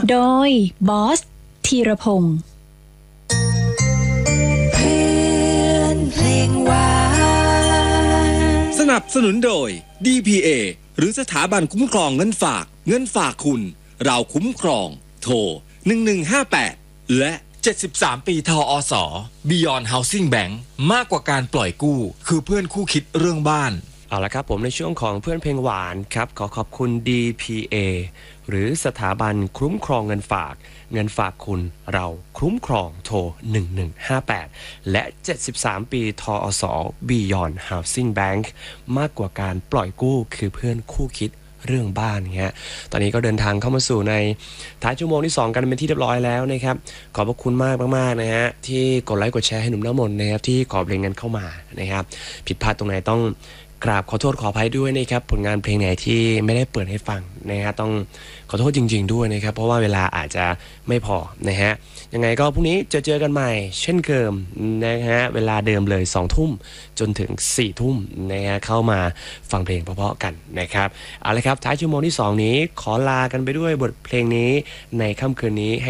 โดยบอสธีรพงศ์สนับสนุนโดย DPA หรือสถาบันคุ้มครองเงินฝากคุณเราคุ้มครองโทร1158และ73ปีทอส Beyond Housing Bank มากกว่าการปล่อยกู้คือเพื่อนคู่คิดเรื่องบ้านเอาละครับผมในช่วงของเพื่อนเพลงหวานครับขอขอบคุณ DPA หรือสถาบันคุ้มครองเงินฝากคุณเราคุ้มครองโทร1158และ73ปีทอส Beyond Housing Bank มากกว่าการปล่อยกู้คือเพื่อนคู่คิดเรื่องบ้านเงี้ยตอนนี้ก็เดินทางเข้ามาสู่ในท้ายชั่วโมงที่2กันเป็นที่เรียบร้อยแล้วนะครับขอบพระคุณมากนะฮะที่กดไลค์กดแชร์ให้หนุ่มน้ำมนต์นะครับที่ขอเพลงกันเข้ามานะครับผิดพลาดตรงไหนต้องกราบขอโทษขออภัยด้วยนะครับผลงานเพลงไหนที่ไม่ได้เปิดให้ฟังนะฮะต้องขอโทษจริงๆด้วยนะครับเพราะว่าเวลาอาจจะไม่พอนะฮะยังไงก็พรุ่งนี้เจอกันใหม่เช่นเดิมนะฮะเวลาเดิมเลย20:00 นจนถึง4:00 นนะฮะเข้ามาฟังเพลงเพราะๆกันนะครับเอาละครับท้ายชั่วโมงที่2นี้ขอลากันไปด้วยบทเพลงนี้ในค่ำคืนนี้